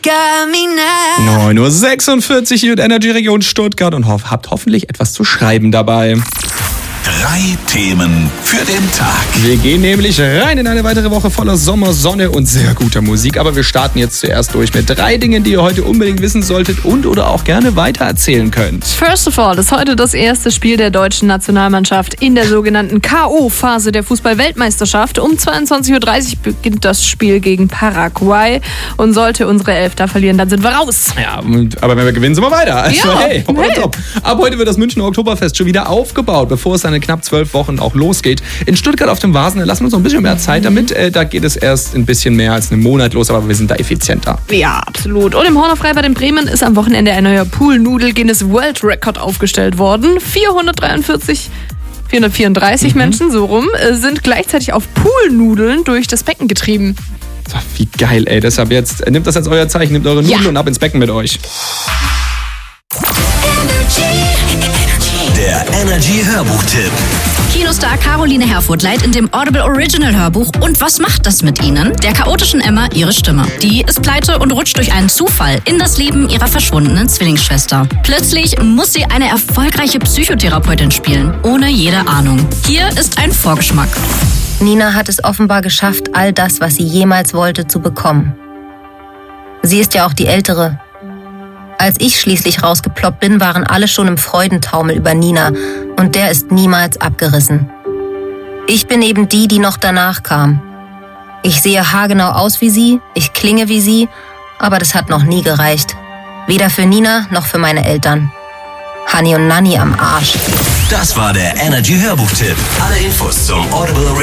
9:46 Uhr hier in Energy Region Stuttgart und habt hoffentlich etwas zu schreiben dabei. 3 Themen für den Tag. Wir gehen nämlich rein in eine weitere Woche voller Sommer, Sonne und sehr guter Musik. Aber wir starten jetzt zuerst durch mit 3 Dingen, die ihr heute unbedingt wissen solltet und oder auch gerne weitererzählen könnt. First of all ist heute das erste Spiel der deutschen Nationalmannschaft in der sogenannten K.O.-Phase der Fußball-Weltmeisterschaft. Um 22:30 Uhr beginnt das Spiel gegen Paraguay. Und sollte unsere Elf da verlieren, dann sind wir raus. Ja, aber wenn wir gewinnen, sind wir weiter. Also Ja, hey, top. Ab heute wird das Münchner Oktoberfest schon wieder aufgebaut, bevor es dann in knapp 12 Wochen auch losgeht. In Stuttgart auf dem Vasen lassen wir uns noch ein bisschen mehr Zeit damit. Da geht es erst ein bisschen mehr als einen Monat los, aber wir sind da effizienter. Ja, absolut. Und im Horner Freibad in Bremen ist am Wochenende ein neuer Pool-Nudel-Guinness World Record aufgestellt worden. 434 Menschen, so rum, sind gleichzeitig auf Poolnudeln durch das Becken getrieben. So, wie geil, ey. Deshalb jetzt, nehmt das als euer Zeichen, nehmt eure Nudeln und ab ins Becken mit euch. Der Energy Hörbuchtipp. Kinostar Caroline Herfurth leiht in dem Audible Original Hörbuch Und was macht das mit Ihnen? Der chaotischen Emma ihre Stimme. Die ist pleite und rutscht durch einen Zufall in das Leben ihrer verschwundenen Zwillingsschwester. Plötzlich muss sie eine erfolgreiche Psychotherapeutin spielen, ohne jede Ahnung. Hier ist ein Vorgeschmack. Nina hat es offenbar geschafft, all das, was sie jemals wollte, zu bekommen. Sie ist ja auch die Ältere. Als ich schließlich rausgeploppt bin, waren alle schon im Freudentaumel über Nina und der ist niemals abgerissen. Ich bin eben die, die noch danach kam. Ich sehe haargenau aus wie sie, ich klinge wie sie, aber das hat noch nie gereicht. Weder für Nina noch für meine Eltern. Hani und Nanni am Arsch. Das war der Energy Hörbuchtipp. Alle Infos zum Audible